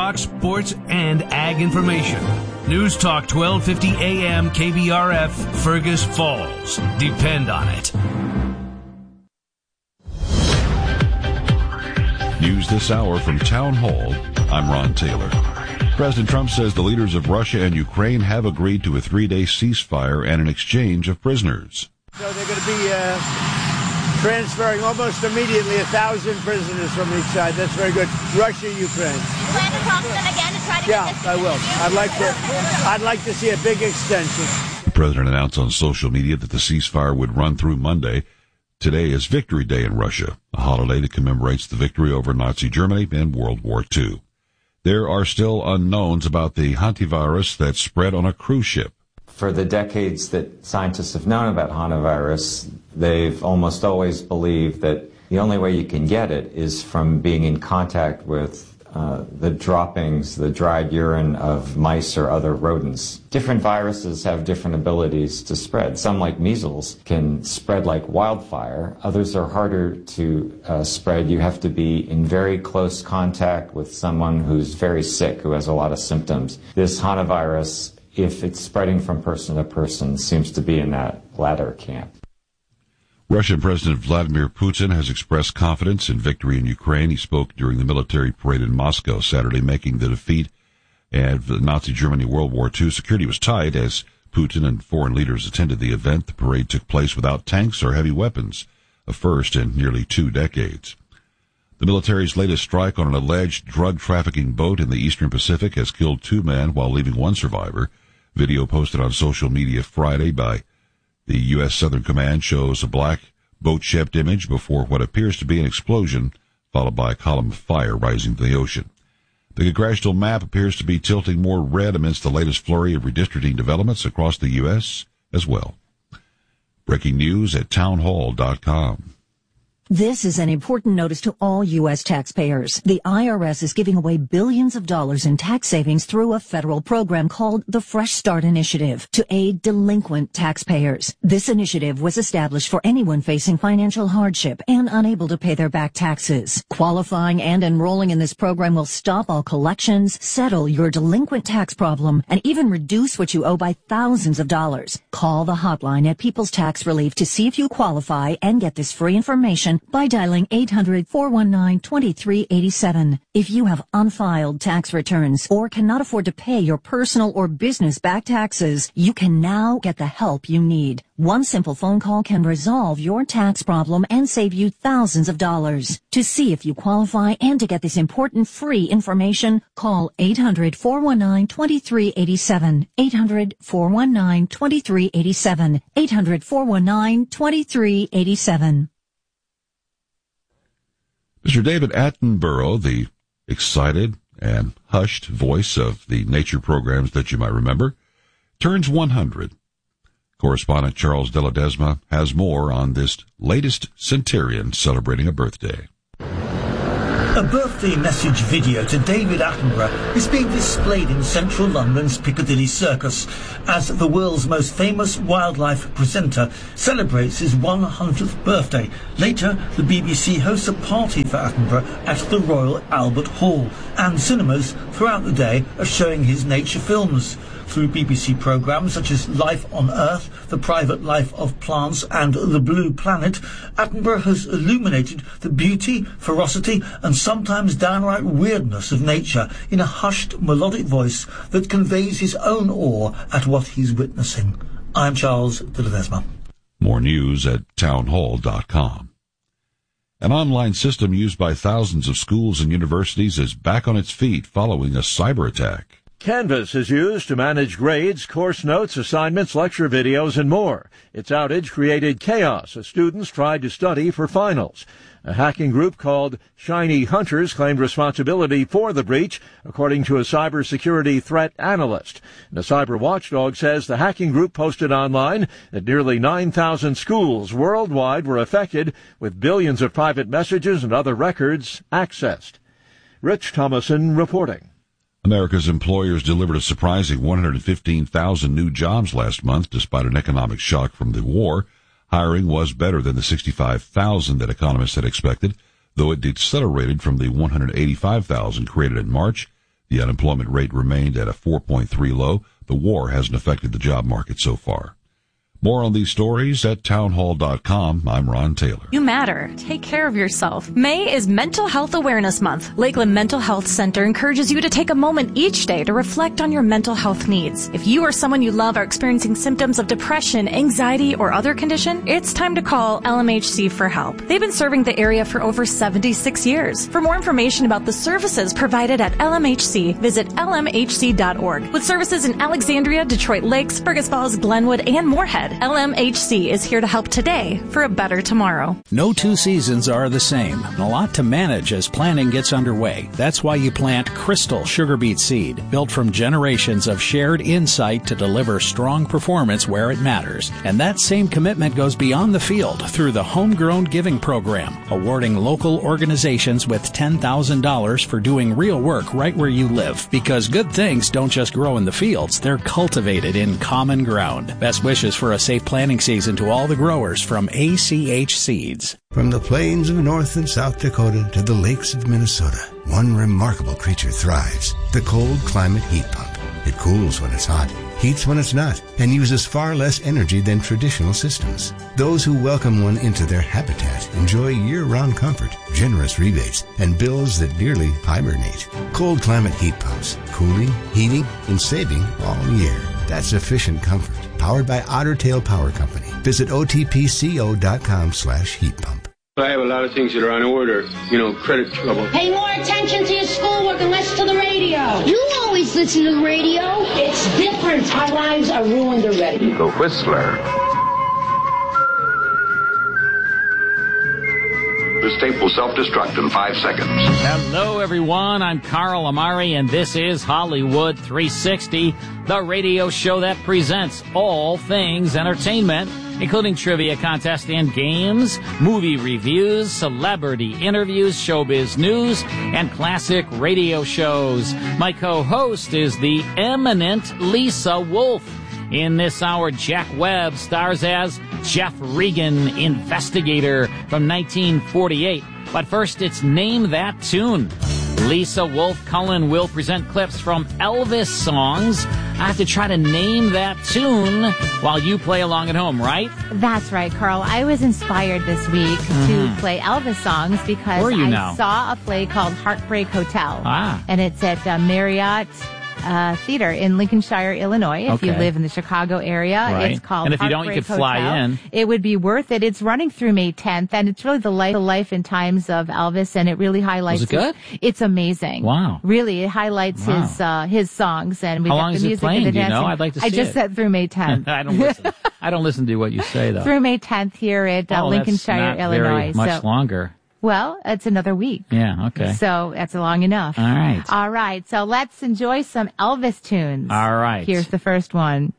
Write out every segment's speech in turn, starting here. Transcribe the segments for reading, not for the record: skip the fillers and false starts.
talk, sports, and ag information. News Talk 1250 AM KBRF, Fergus Falls. Depend on it. News this hour from Town Hall. I'm Ron Taylor. President Trump says the leaders of Russia and Ukraine have agreed to a 3-day ceasefire and an exchange of prisoners. So they're going to be transferring almost immediately 1,000 prisoners from each side. That's very good. Russia, Ukraine. You plan to talk to them again to try to get this? I will. I'd like to see a big extension. The president announced on social media that the ceasefire would run through Monday. Today is Victory Day in Russia, a holiday that commemorates the victory over Nazi Germany in World War II. There are still unknowns about the hantavirus that spread on a cruise ship. For the decades that scientists have known about hantavirus, they've almost always believed that the only way you can get it is from being in contact with the droppings, the dried urine of mice or other rodents. Different viruses have different abilities to spread. Some, like measles, can spread like wildfire. Others are harder to spread. You have to be in very close contact with someone who's very sick, who has a lot of symptoms. This hantavirus, if it's spreading from person to person, seems to be in that latter camp. Russian President Vladimir Putin has expressed confidence in victory in Ukraine. He spoke during the military parade in Moscow Saturday, making the defeat of Nazi Germany World War II. Security was tight as Putin and foreign leaders attended the event. The parade took place without tanks or heavy weapons, a first in nearly 2 decades. The military's latest strike on an alleged drug trafficking boat in the Eastern Pacific has killed 2 men while leaving 1 survivor. Video posted on social media Friday by the U.S. Southern Command shows a black boat-shaped image before what appears to be an explosion, followed by a column of fire rising to the ocean. The congressional map appears to be tilting more red amidst the latest flurry of redistricting developments across the U.S. as well. Breaking news at townhall.com. This is an important notice to all U.S. taxpayers. The IRS is giving away billions of dollars in tax savings through a federal program called the Fresh Start Initiative to aid delinquent taxpayers. This initiative was established for anyone facing financial hardship and unable to pay their back taxes. Qualifying and enrolling in this program will stop all collections, settle your delinquent tax problem, and even reduce what you owe by thousands of dollars. Call the hotline at People's Tax Relief to see if you qualify and get this free information by dialing 800-419-2387. If you have unfiled tax returns or cannot afford to pay your personal or business back taxes, you can now get the help you need. One simple phone call can resolve your tax problem and save you thousands of dollars. To see if you qualify and to get this important free information, call 800-419-2387. 800-419-2387. 800-419-2387. Mr. David Attenborough, the excited and hushed voice of the nature programs that you might remember, turns 100. Correspondent Charles De La Desma has more on this latest centurion celebrating a birthday. A birthday message video to David Attenborough is being displayed in central London's Piccadilly Circus as the world's most famous wildlife presenter celebrates his 100th birthday. Later, the BBC hosts a party for Attenborough at the Royal Albert Hall, and cinemas throughout the day are showing his nature films. Through BBC programmes such as Life on Earth, The Private Life of Plants and The Blue Planet, Attenborough has illuminated the beauty, ferocity and sometimes downright weirdness of nature in a hushed, melodic voice that conveys his own awe at what he's witnessing. I'm Charles De La Desma. More news at townhall.com. An online system used by thousands of schools and universities is back on its feet following a cyber attack. Canvas is used to manage grades, course notes, assignments, lecture videos, and more. Its outage created chaos as students tried to study for finals. A hacking group called Shiny Hunters claimed responsibility for the breach, according to a cybersecurity threat analyst. The cyber watchdog says the hacking group posted online that nearly 9,000 schools worldwide were affected, with billions of private messages and other records accessed. Rich Thomason reporting. America's employers delivered a surprising 115,000 new jobs last month despite an economic shock from the war. Hiring was better than the 65,000 that economists had expected, though it decelerated from the 185,000 created in March. The unemployment rate remained at a 4.3 low. The war hasn't affected the job market so far. More on these stories at townhall.com. I'm Ron Taylor. You matter. Take care of yourself. May is Mental Health Awareness Month. Lakeland Mental Health Center encourages you to take a moment each day to reflect on your mental health needs. If you or someone you love are experiencing symptoms of depression, anxiety, or other condition, it's time to call LMHC for help. They've been serving the area for over 76 years. For more information about the services provided at LMHC, visit lmhc.org. With services in Alexandria, Detroit Lakes, Fergus Falls, Glenwood, and Moorhead, LMHC is here to help today for a better tomorrow. No two seasons are the same. A lot to manage as planting gets underway. That's why you plant Crystal sugar beet seed, built from generations of shared insight to deliver strong performance where it matters. And that same commitment goes beyond the field through the Homegrown Giving Program, awarding local organizations with $10,000 for doing real work right where you live. Because good things don't just grow in the fields, they're cultivated in common ground. Best wishes for a safe planting season to all the growers from ACH Seeds. From the plains of North and South Dakota to the lakes of Minnesota, one remarkable creature thrives, the cold climate heat pump. It cools when it's hot, heats when it's not, and uses far less energy than traditional systems. Those who welcome one into their habitat enjoy year-round comfort, generous rebates, and bills that nearly hibernate. Cold climate heat pumps, cooling, heating, and saving all year. That's efficient comfort. Powered by Otter Tail Power Company. Visit otpco.com/heat pump. I have a lot of things that are on order. Credit trouble. Pay more attention to your schoolwork and less to the radio. You always listen to the radio. It's different. Our lives are ruined already. The Whistler. This tape will self-destruct in 5 seconds. Hello, everyone. I'm Carl Amari, and this is Hollywood 360, the radio show that presents all things entertainment, including trivia contests and games, movie reviews, celebrity interviews, showbiz news, and classic radio shows. My co-host is the eminent Lisa Wolf. In this hour, Jack Webb stars as Jeff Regan, investigator from 1948. But first, it's Name That Tune. Lisa Wolf Cullen will present clips from Elvis songs. I have to try to name that tune while you play along at home, right? That's right, Carl. I was inspired this week to play Elvis songs because I saw a play called Heartbreak Hotel. And it's at Marriott Theater in Lincolnshire, Illinois. If you live in the Chicago area, it's called And if you Heartbreak don't, you could Hotel. fly in. It would be worth it. It's running through May 10th, and it's really the life and times of Elvis, and it really highlights. Was it good? It's amazing. Wow. Really, it highlights his songs, and we How got long the is it music playing? and the Do you dancing. know? I'd like to see I just it. said through May 10th. I don't listen to what you say, though. Through May 10th here at Lincolnshire, that's not Illinois. Very much longer. Well, it's another week. Yeah, okay. So that's long enough. All right. All right. So let's enjoy some Elvis tunes. All right. Here's the first one.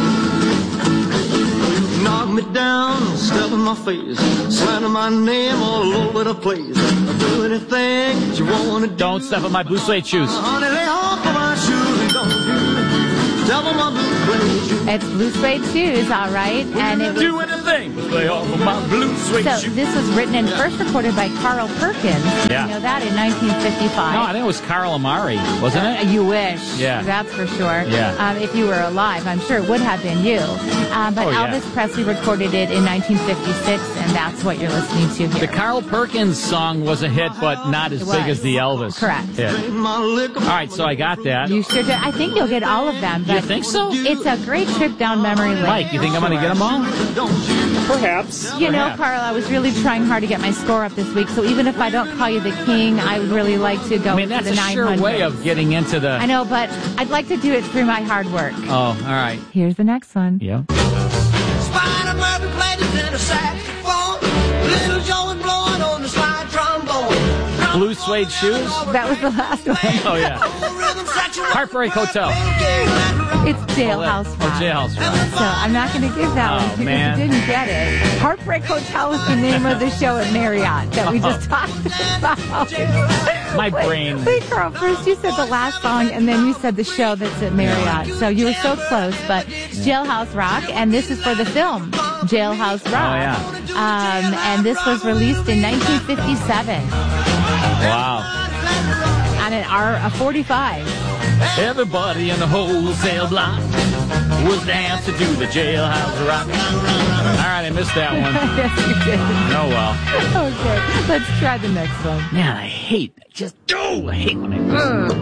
Knock me down, step in my face, slander my name all over the place. Do anything you want to do. Don't step on my blue suede shoes. Honey, lay off of my shoes and don't step on my blue suede shoes. It's Blue Suede Shoes, all right. And it do anything but lay off of my blue suede so shoes. this was written and first recorded by Carl Perkins. Yeah. You know that in 1955. No, I think it was Carl Amari, wasn't it? You wish. Yeah. That's for sure. Yeah. If you were alive, I'm sure it would have been you. But Elvis Presley recorded it in 1956, and that's what you're listening to here. The Carl Perkins song was a hit, but not as big as the Elvis. Correct. hit. All right, so I got that. You sure did. I think you'll get all of them. But You think so? It's a great trip down memory lane. Mike, you think I'm going to get them all? Perhaps. You know, Carl, I was really trying hard to get my score up this week, so even if I don't call you the king, I would really like to go I mean, to that's the a 900. sure way of getting into the... I know, but I'd like to do it through my hard work. Oh, all right. Here's the next one. Yeah. Spider Murphy played it in a saxophone. Little Joe was blowing on the slide trombone. Blue suede shoes? That was the last one. Oh, yeah. Heartbreak Hotel. It's Jailhouse Rock. Oh, Jailhouse Rock. So I'm not going to give that one because man. you didn't get it. Heartbreak Hotel is the name of the show at Marriott that we just talked about. My brain. Wait, Carl, first you said the last song, and then you said the show that's at Marriott. So you were so close, but Jailhouse Rock, and this is for the film Jailhouse Rock. Oh, yeah. And this was released in 1957. Wow. on a 45. Everybody in the wholesale block was dancing to the jailhouse rock. All right, I missed that one. Yes, you did. Oh, well. Okay, let's try the next one. Man, I hate when I